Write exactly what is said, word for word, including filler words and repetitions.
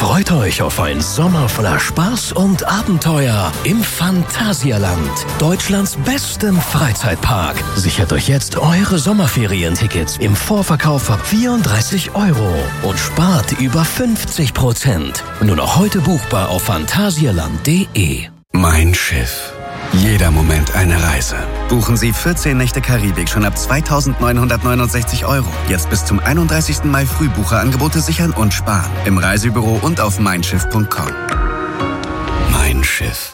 Freut euch auf ein Sommer voller Spaß und Abenteuer im Phantasialand, Deutschlands bestem Freizeitpark. Sichert euch jetzt eure Sommerferientickets im Vorverkauf ab vierunddreißig Euro und spart über fünfzig Prozent. Nur noch heute buchbar auf phantasialand punkt de. Mein Schiff. Jeder Moment eine Reise. Buchen Sie vierzehn Nächte Karibik schon ab zweitausendneunhundertneunundsechzig Euro. Jetzt bis zum einunddreißigsten Mai Frühbucherangebote sichern und sparen. Im Reisebüro und auf mein schiff punkt com. Mein Schiff.